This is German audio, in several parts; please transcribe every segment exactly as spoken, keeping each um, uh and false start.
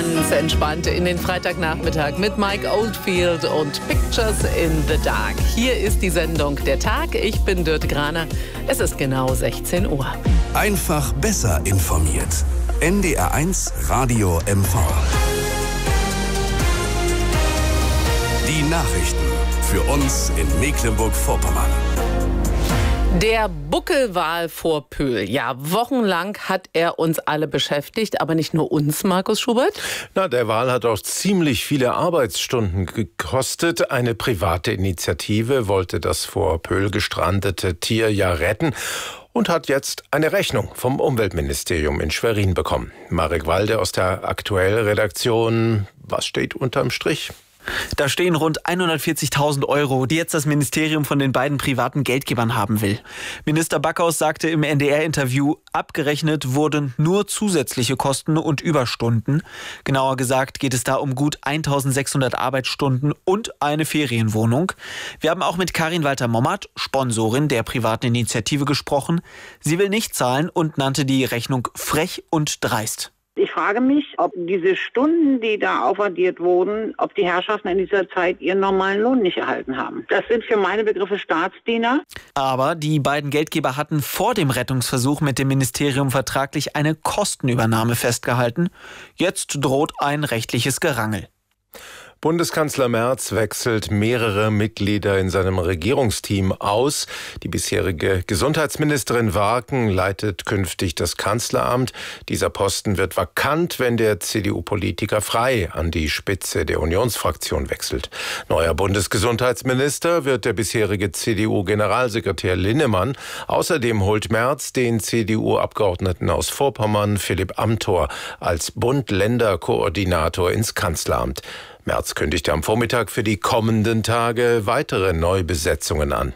Ganz entspannt in den Freitagnachmittag mit Mike Oldfield und Pictures in the Dark. Hier ist die Sendung Der Tag. Ich bin Dürte Graner. Es ist genau sechzehn Uhr. Einfach besser informiert. N D R eins Radio M V. Die Nachrichten für uns in Mecklenburg-Vorpommern. Der Buckelwal vor Pöhl. Ja, wochenlang hat er uns alle beschäftigt, aber nicht nur uns, Markus Schubert. Na, der Wal hat auch ziemlich viele Arbeitsstunden gekostet. Eine private Initiative wollte das vor Pöhl gestrandete Tier ja retten und hat jetzt eine Rechnung vom Umweltministerium in Schwerin bekommen. Marek Walde aus der Aktuell-Redaktion. Was steht unterm Strich? Da stehen rund hundertvierzigtausend Euro, die jetzt das Ministerium von den beiden privaten Geldgebern haben will. Minister Backhaus sagte im N D R-Interview, abgerechnet wurden nur zusätzliche Kosten und Überstunden. Genauer gesagt geht es da um gut eintausendsechshundert Arbeitsstunden und eine Ferienwohnung. Wir haben auch mit Karin Walter-Mommert, Sponsorin der privaten Initiative, gesprochen. Sie will nicht zahlen und nannte die Rechnung frech und dreist. Ich frage mich, ob diese Stunden, die da aufaddiert wurden, ob die Herrschaften in dieser Zeit ihren normalen Lohn nicht erhalten haben. Das sind für meine Begriffe Staatsdiener. Aber die beiden Geldgeber hatten vor dem Rettungsversuch mit dem Ministerium vertraglich eine Kostenübernahme festgehalten. Jetzt droht ein rechtliches Gerangel. Bundeskanzler Merz wechselt mehrere Mitglieder in seinem Regierungsteam aus. Die bisherige Gesundheitsministerin Warken leitet künftig das Kanzleramt. Dieser Posten wird vakant, wenn der C D U-Politiker Frey an die Spitze der Unionsfraktion wechselt. Neuer Bundesgesundheitsminister wird der bisherige C D U-Generalsekretär Linnemann. Außerdem holt Merz den C D U-Abgeordneten aus Vorpommern Philipp Amthor als Bund-Länder-Koordinator ins Kanzleramt. Merz kündigte am Vormittag für die kommenden Tage weitere Neubesetzungen an.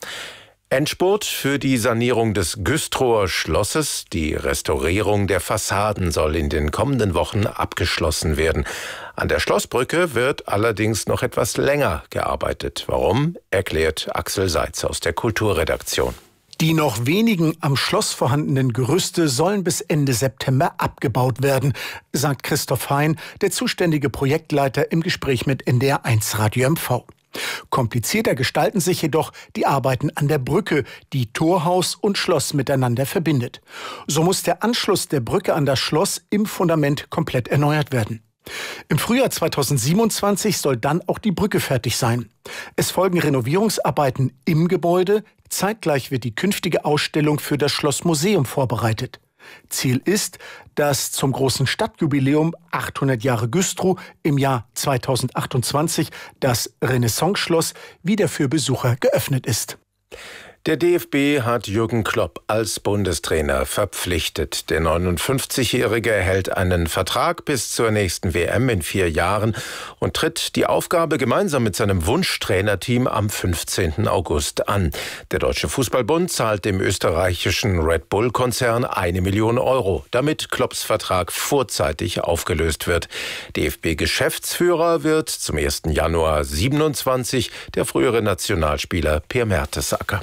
Endspurt für die Sanierung des Güstrower Schlosses. Die Restaurierung der Fassaden soll in den kommenden Wochen abgeschlossen werden. An der Schlossbrücke wird allerdings noch etwas länger gearbeitet. Warum, erklärt Axel Seitz aus der Kulturredaktion. Die noch wenigen am Schloss vorhandenen Gerüste sollen bis Ende September abgebaut werden, sagt Christoph Hein, der zuständige Projektleiter, im Gespräch mit N D R eins Radio M V. Komplizierter gestalten sich jedoch die Arbeiten an der Brücke, die Torhaus und Schloss miteinander verbindet. So muss der Anschluss der Brücke an das Schloss im Fundament komplett erneuert werden. Im Frühjahr zweitausendsiebenundzwanzig soll dann auch die Brücke fertig sein. Es folgen Renovierungsarbeiten im Gebäude. Zeitgleich wird die künftige Ausstellung für das Schlossmuseum vorbereitet. Ziel ist, dass zum großen Stadtjubiläum achthundert Jahre Güstrow im Jahr zweitausendachtundzwanzig das Renaissance-Schloss wieder für Besucher geöffnet ist. Der D F B hat Jürgen Klopp als Bundestrainer verpflichtet. Der neunundfünfzigjährige erhält einen Vertrag bis zur nächsten W M in vier Jahren und tritt die Aufgabe gemeinsam mit seinem Wunschtrainerteam am fünfzehnten August an. Der Deutsche Fußballbund zahlt dem österreichischen Red Bull-Konzern eine Million Euro, damit Klopps Vertrag vorzeitig aufgelöst wird. D F B-Geschäftsführer wird zum ersten Januar siebenundzwanzig der frühere Nationalspieler Per Mertesacker.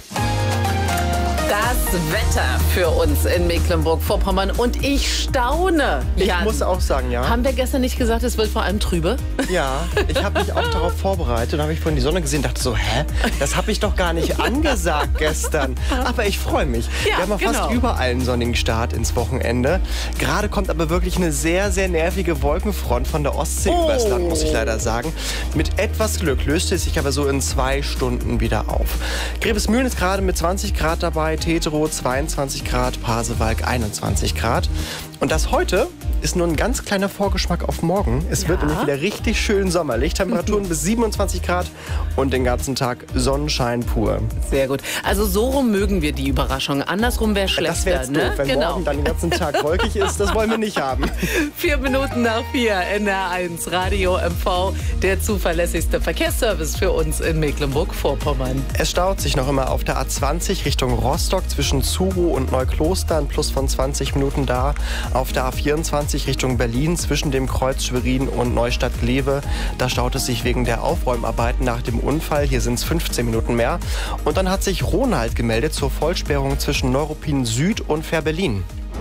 Das Wetter für uns in Mecklenburg-Vorpommern und ich staune. Ich Jan, muss auch sagen, ja. Haben wir gestern nicht gesagt, es wird vor allem trübe? Ja, ich habe mich auch darauf vorbereitet und habe ich vorhin die Sonne gesehen und dachte so, hä, das habe ich doch gar nicht angesagt gestern. Aber ich freue mich. Ja, wir haben genau. fast überall einen sonnigen Start ins Wochenende. Gerade kommt aber wirklich eine sehr, sehr nervige Wolkenfront von der Ostsee Oh. übers Land, muss ich leider sagen. Mit etwas Glück löst es sich aber so in zwei Stunden wieder auf. Grebesmühlen ist gerade mit zwanzig Grad dabei, Teterow zweiundzwanzig Grad, Pasewalk einundzwanzig Grad. Und das heute ist nur ein ganz kleiner Vorgeschmack auf morgen. Es Ja. wird nämlich wieder richtig schön sommerlich. Temperaturen bis siebenundzwanzig Grad und den ganzen Tag Sonnenschein pur. Sehr gut. Also so rum mögen wir die Überraschung. Andersrum wäre schlechter. Das wäre jetzt ne? doof, wenn genau. morgen dann den ganzen Tag wolkig ist. Das wollen wir nicht haben. Vier Minuten nach vier, N D R eins Radio M V, der zuverlässigste Verkehrsservice für uns in Mecklenburg-Vorpommern. Es staut sich noch immer auf der A zwanzig Richtung Rostock zwischen Zurow und Neukloster, ein Plus von zwanzig Minuten da. Auf der A vierundzwanzig Richtung Berlin zwischen dem Kreuz Schwerin und Neustadt-Glewe. Da staut es sich wegen der Aufräumarbeiten nach dem Unfall. Hier sind es fünfzehn Minuten mehr. Und dann hat sich Ronald gemeldet zur Vollsperrung zwischen Neuruppin Süd und Fährberlin.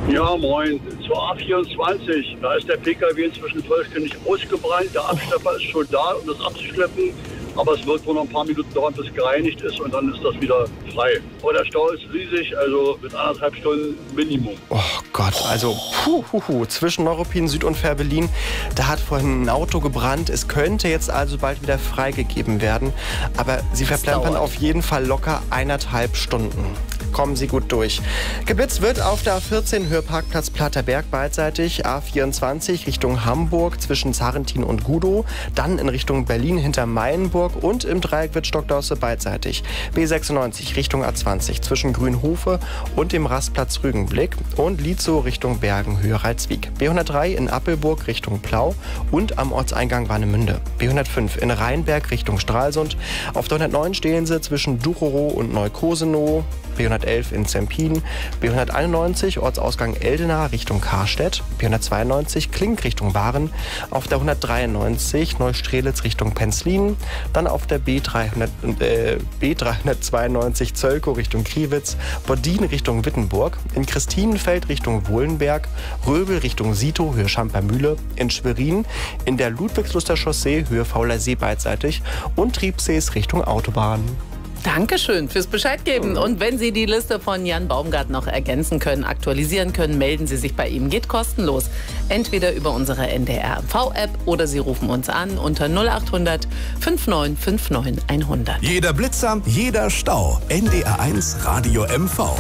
Ja, moin. Zur A vierundzwanzig. Da ist der P K W inzwischen vollständig ausgebrannt. Der Abschlepper ist schon da, um das abzuschleppen. Aber es wird wohl noch ein paar Minuten dauern, bis es gereinigt ist und dann ist das wieder frei. Aber der Stau ist riesig, also mit anderthalb Stunden Minimum. Oh Gott, also puh, puh, puh. Zwischen Neuruppin Süd und Fehrbellin, da hat vorhin ein Auto gebrannt. Es könnte jetzt also bald wieder freigegeben werden. Aber Sie verplempern auf jeden Fall locker eineinhalb Stunden. Kommen Sie gut durch. Geblitzt wird auf der A vierzehn Höheparkplatz Platterberg beidseitig, A vierundzwanzig Richtung Hamburg zwischen Zarrentin und Gudow, dann in Richtung Berlin hinter Meilenburg und im Dreieck wird Stockdorse beidseitig. B sechsundneunzig Richtung A zwanzig zwischen Grünhofe und dem Rastplatz Rügenblick und Lietzow Richtung Bergen Höhe Ralswiek. B hundertdrei in Appelburg Richtung Plau und am Ortseingang Warnemünde. B hundertfünf in Rheinberg Richtung Stralsund. Auf der hundertneun stehen sie zwischen Duchorow und Neukosenow. B hundertelf in Zempin, B hunderteinundneunzig Ortsausgang Eldena Richtung Karstedt, B hundertzweiundneunzig Klink Richtung Waren, auf der hundertdreiundneunzig Neustrelitz Richtung Penzlin, dann auf der B dreihundert, äh, B dreihundertzweiundneunzig Zölkow Richtung Kriwitz, Bodin Richtung Wittenburg, in Christinenfeld Richtung Wohlenberg, Röbel Richtung Sito Höhe Schampermühle, in Schwerin, in der Ludwigsluster Chaussee Höhe Fauler See beidseitig und Triebsees Richtung Autobahn. Dankeschön fürs Bescheid geben. Und wenn Sie die Liste von Jan Baumgart noch ergänzen können, aktualisieren können, melden Sie sich bei ihm. Geht kostenlos. Entweder über unsere N D R M V-App oder Sie rufen uns an unter null acht hundert neunundfünfzig neunundfünfzig hundert. Jeder Blitzer, jeder Stau. N D R eins Radio M V.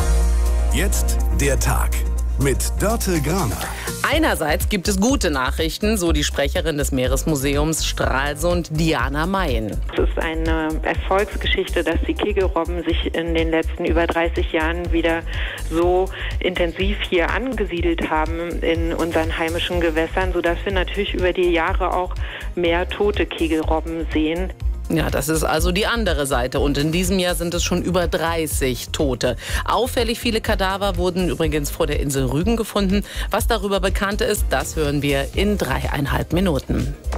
Jetzt der Tag mit Dörte Graner. Einerseits gibt es gute Nachrichten, so die Sprecherin des Meeresmuseums Stralsund, Diana Mayen. Es ist eine Erfolgsgeschichte, dass die Kegelrobben sich in den letzten über dreißig Jahren wieder so intensiv hier angesiedelt haben in unseren heimischen Gewässern, sodass wir natürlich über die Jahre auch mehr tote Kegelrobben sehen. Ja, das ist also die andere Seite. Und in diesem Jahr sind es schon über dreißig Tote. Auffällig viele Kadaver wurden übrigens vor der Insel Rügen gefunden. Was darüber bekannt ist, das hören wir in dreieinhalb Minuten.